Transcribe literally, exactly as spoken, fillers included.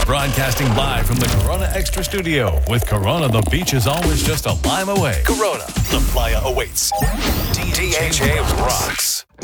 Broadcasting live from the Corona Extra Studio. With Corona, the beach is always just a lime away. Corona, the playa awaits. D H A rocks.